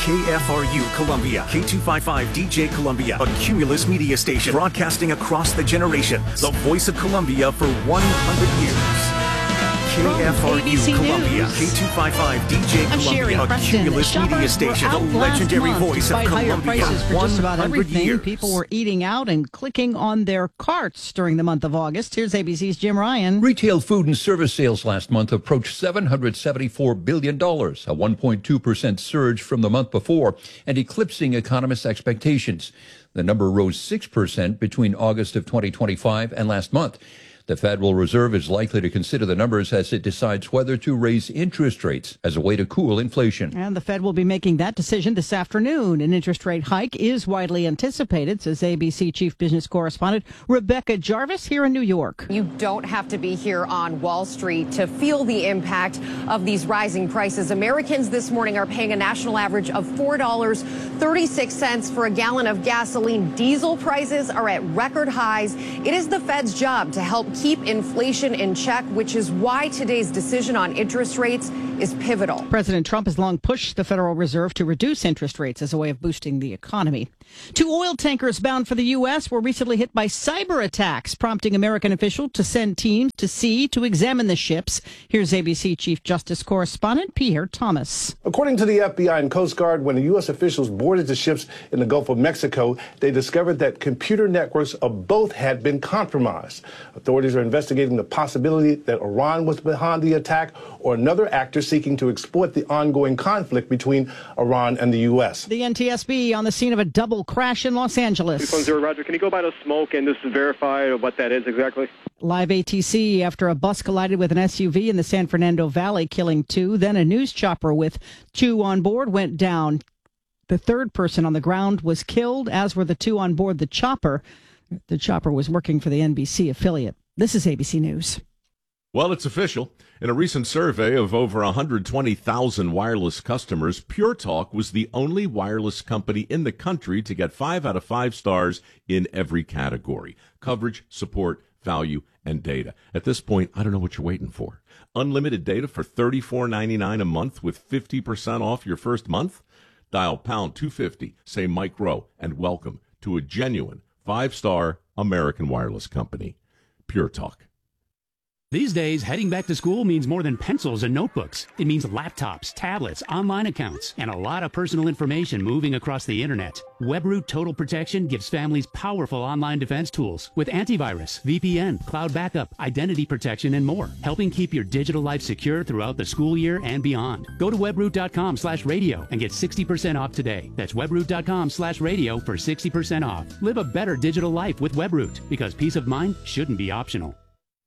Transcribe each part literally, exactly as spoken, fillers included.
K F R U Columbia, K two fifty-five D J Columbia, a Cumulus media station broadcasting across the generations. The voice of Columbia for one hundred years. K F R U Columbia, K two fifty-five D J Columbia, a Cumulus media station, the legendary voice of Columbia for for just about one hundred everything. years. People were eating out and clicking on their carts during the month of August. Here's A B C's Jim Ryan. Retail food and service sales last month approached seven hundred seventy-four billion dollars, a one point two percent surge from the month before, and eclipsing economists' expectations. The number rose six percent between August of twenty twenty-five and last month. The Federal Reserve is likely to consider the numbers as it decides whether to raise interest rates as a way to cool inflation. And the Fed will be making that decision this afternoon. An interest rate hike is widely anticipated, says A B C Chief Business Correspondent Rebecca Jarvis here in New York. You don't have to be here on Wall Street to feel the impact of these rising prices. Americans this morning are paying a national average of four dollars and thirty-six cents for a gallon of gasoline. Diesel prices are at record highs. It is the Fed's job to help keep inflation in check, which is why today's decision on interest rates is pivotal. President Trump has long pushed the Federal Reserve to reduce interest rates as a way of boosting the economy. Two oil tankers bound for the U S were recently hit by cyber attacks, prompting American officials to send teams to sea to examine the ships. Here's A B C Chief Justice Correspondent Pierre Thomas. According to the F B I and Coast Guard, when the U S officials boarded the ships in the Gulf of Mexico, they discovered that computer networks of both had been compromised. Authorities are investigating the possibility that Iran was behind the attack or another actor seeking to exploit the ongoing conflict between Iran and the U S. The N T S B on the scene of a double crash in Los Angeles. two one zero, Roger. Can you go by the smoke and just verify what that is exactly? Live A T C after a bus collided with an S U V in the San Fernando Valley, killing two. Then a news chopper with two on board went down. The third person on the ground was killed, as were the two on board the chopper. The chopper was working for the N B C affiliate. This is A B C News. Well, it's official. In a recent survey of over one hundred twenty thousand wireless customers, Pure Talk was the only wireless company in the country to get five out of five stars in every category: coverage, support, value, and data. At this point, I don't know what you're waiting for. Unlimited data for thirty-four ninety-nine a month with fifty percent off your first month? Dial pound two fifty, say Mike Rowe, and welcome to a genuine five-star American wireless company. Pure Talk. These days, heading back to school means more than pencils and notebooks. It means laptops, tablets, online accounts, and a lot of personal information moving across the internet. WebRoot Total Protection gives families powerful online defense tools with antivirus, V P N, cloud backup, identity protection, and more, helping keep your digital life secure throughout the school year and beyond. Go to webroot.com slash radio and get sixty percent off today. That's webroot.com slash radio for sixty percent off. Live a better digital life with WebRoot, because peace of mind shouldn't be optional.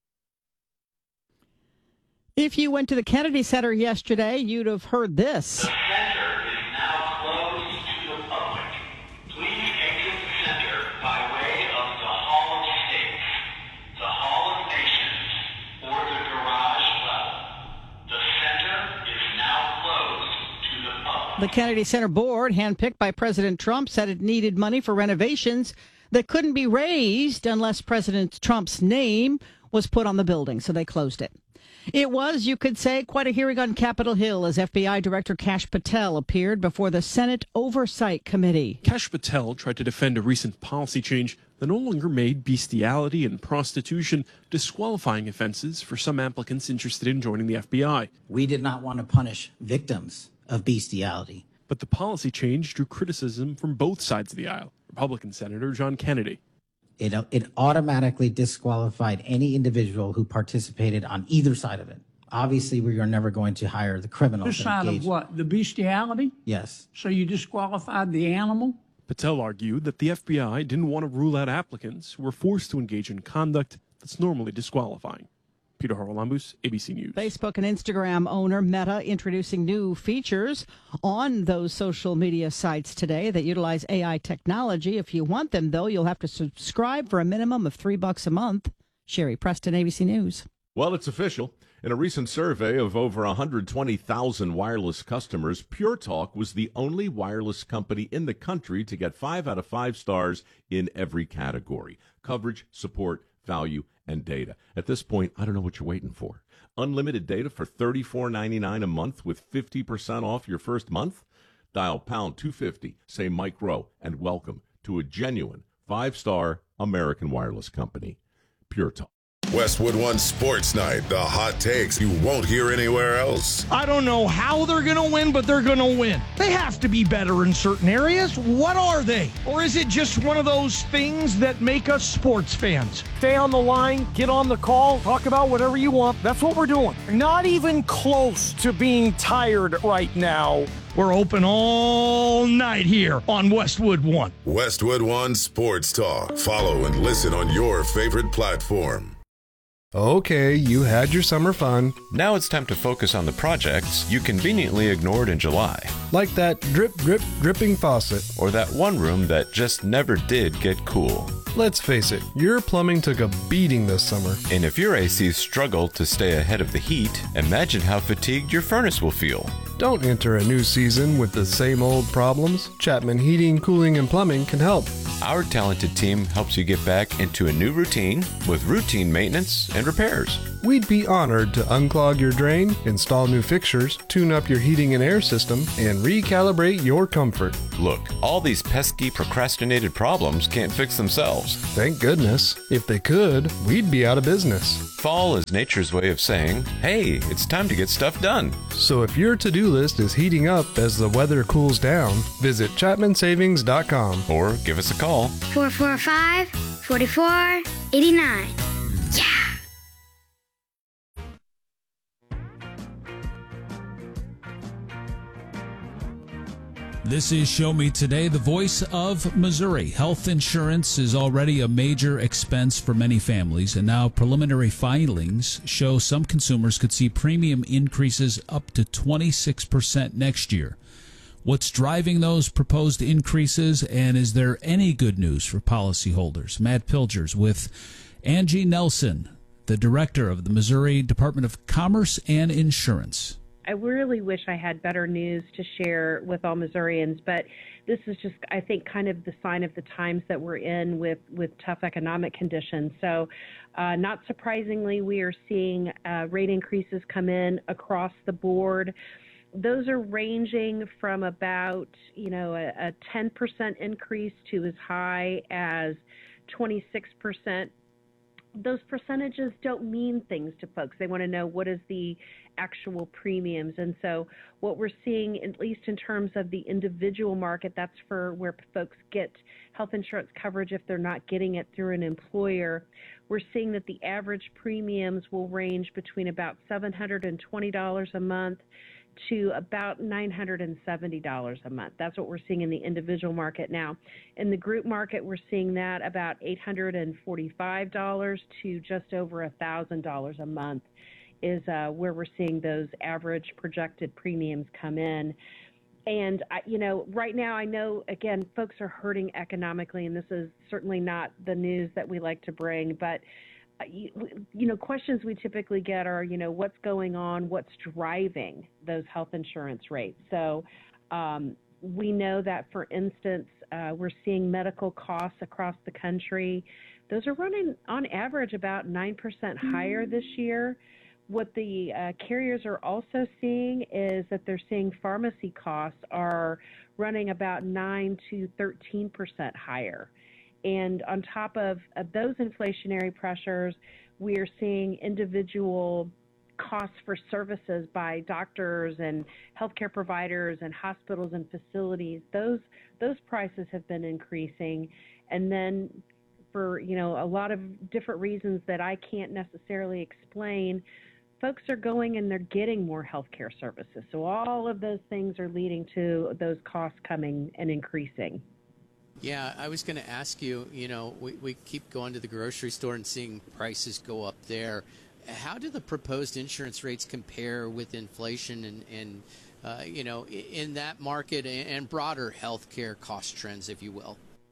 If you went to the Kennedy Center yesterday, you'd have heard this. The center is now closed to the public. Please exit the center by way of the Hall of States, the Hall of Nations, or the garage level. The center is now closed to the public. The Kennedy Center board, handpicked by President Trump, said it needed money for renovations that couldn't be raised unless President Trump's name was put on the building, so they closed it. It was, you could say, quite a hearing on Capitol Hill as F B I Director Kash Patel appeared before the Senate Oversight Committee. Kash Patel tried to defend a recent policy change that no longer made bestiality and prostitution disqualifying offenses for some applicants interested in joining the F B I. We did not want to punish victims of bestiality. But the policy change drew criticism from both sides of the aisle. Republican Senator John Kennedy. It, it automatically disqualified any individual who participated on either side of it. Obviously, we are never going to hire the criminals. This side of what? The bestiality? Yes. So you disqualified the animal? Patel argued that the F B I didn't want to rule out applicants who were forced to engage in conduct that's normally disqualifying. Peter Haralambous, A B C News. Facebook and Instagram owner Meta introducing new features on those social media sites today that utilize A I technology. If you want them, though, you'll have to subscribe for a minimum of three bucks a month. Sherry Preston, A B C News. Well, it's official. In a recent survey of over one hundred twenty thousand wireless customers, Pure Talk was the only wireless company in the country to get five out of five stars in every category: coverage, support, value, and data. At this point, I don't know what you're waiting for. Unlimited data for thirty-four ninety-nine a month with fifty percent off your first month? Dial pound two fifty, say Mike Rowe, and welcome to a genuine five-star American wireless company. Pure Talk. Westwood One Sports Night, the hot takes you won't hear anywhere else. I don't know how they're going to win, but they're going to win. They have to be better in certain areas. What are they? Or is it just one of those things that make us sports fans? Stay on the line, get on the call, talk about whatever you want. That's what we're doing. Not even close to being tired right now. We're open all night here on Westwood One. Westwood One Sports Talk. Follow and listen on your favorite platform. Okay, you had your summer fun. Now it's time to focus on the projects you conveniently ignored in July. Like that drip, drip, dripping faucet. Or that one room that just never did get cool. Let's face it, your plumbing took a beating this summer. And if your A Cs struggle to stay ahead of the heat, imagine how fatigued your furnace will feel. Don't enter a new season with the same old problems. Chapman Heating, Cooling, and Plumbing can help. Our talented team helps you get back into a new routine with routine maintenance and repairs. We'd be honored to unclog your drain, install new fixtures, tune up your heating and air system, and recalibrate your comfort. Look, all these pesky procrastinated problems can't fix themselves. Thank goodness. If they could, we'd be out of business. Fall is nature's way of saying, hey, it's time to get stuff done. So if your to-do list is heating up as the weather cools down, visit chapman savings dot com or give us a call. four four five, four four eight nine. Yeah! This is Show Me Today, the voice of Missouri. Health insurance is already a major expense for many families, and now preliminary filings show some consumers could see premium increases up to twenty-six percent next year. What's driving those proposed increases, and is there any good news for policyholders? Matt Pilgers with Angie Nelson, the director of the Missouri Department of Commerce and Insurance. I really wish I had better news to share with all Missourians, but this is just, I think, kind of the sign of the times that we're in with, with tough economic conditions. So uh, not surprisingly, we are seeing uh, rate increases come in across the board. Those are ranging from about, you know, a, a ten percent increase to as high as twenty-six percent. Those percentages don't mean things to folks. They want to know what is the actual premiums. And so what we're seeing, at least in terms of the individual market, that's for where folks get health insurance coverage if they're not getting it through an employer. We're seeing that the average premiums will range between about seven hundred twenty dollars a month to about nine hundred seventy dollars a month. That's what we're seeing in the individual market now. In the group market, we're seeing that about eight hundred forty-five dollars to just over one thousand dollars a month is uh, where we're seeing those average projected premiums come in. And, I, you know, right now I know, again, folks are hurting economically, and this is certainly not the news that we like to bring, but You, you know, questions we typically get are, you know, what's going on, what's driving those health insurance rates. So um, we know that, for instance, uh, we're seeing medical costs across the country. Those are running on average about nine percent higher this year. What the uh, carriers are also seeing is that they're seeing pharmacy costs are running about nine to thirteen percent higher. And on top of, of those inflationary pressures, we are seeing individual costs for services by doctors and healthcare providers and hospitals and facilities. Those those prices have been increasing. And then for, you know, a lot of different reasons that I can't necessarily explain, folks are going and they're getting more healthcare services. So all of those things are leading to those costs coming and increasing. Yeah, I was going to ask you, you know, we, we keep going to the grocery store and seeing prices go up there. How do the proposed insurance rates compare with inflation and, and uh, you know, in that market and broader healthcare cost trends, if you will?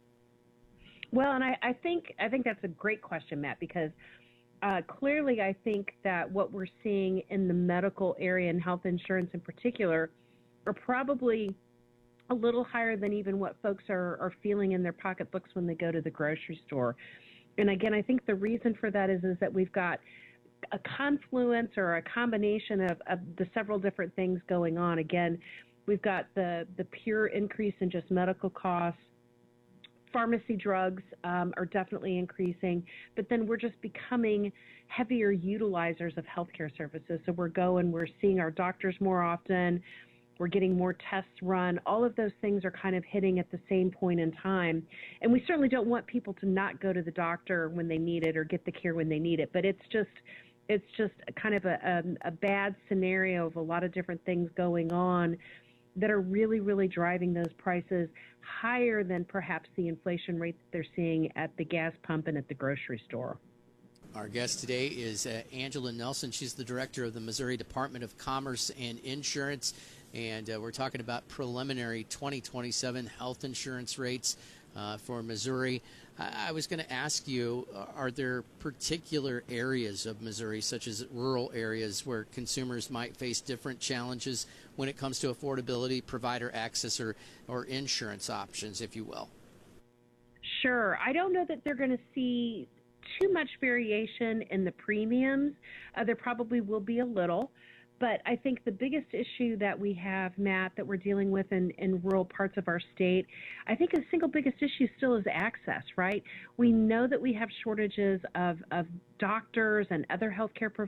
Well, and I, I think I think that's a great question, Matt, because uh, clearly I think that what we're seeing in the medical area and health insurance in particular are probably a little higher than even what folks are, are feeling in their pocketbooks when they go to the grocery store. And again, I think the reason for that is, is that we've got a confluence or a combination of, of the several different things going on. Again, We've got the, the pure increase in just medical costs. Pharmacy drugs um, are definitely increasing, but then we're just becoming heavier utilizers of healthcare services. So we're going, we're seeing our doctors more often, we're getting more tests run. All of those things are kind of hitting at the same point in time. And we certainly don't want people to not go to the doctor when they need it or get the care when they need it, but it's just it's just kind of a, a, a bad scenario of a lot of different things going on that are really, really driving those prices higher than perhaps the inflation rate that they're seeing at the gas pump and at the grocery store. Our guest today is uh, Angela Nelson. She's the director of the Missouri Department of Commerce and Insurance, and uh, we're talking about preliminary twenty twenty-seven health insurance rates uh, for Missouri. I, I was going to ask you, are there particular areas of Missouri, such as rural areas, where consumers might face different challenges when it comes to affordability, provider access, or, or insurance options, if you will? Sure. I don't know that they're going to see too much variation in the premiums. Uh, there probably will be a little, but I think the biggest issue that we have, Matt, that we're dealing with in, in rural parts of our state, I think the single biggest issue still is access, right? We know that we have shortages of, of doctors and other healthcare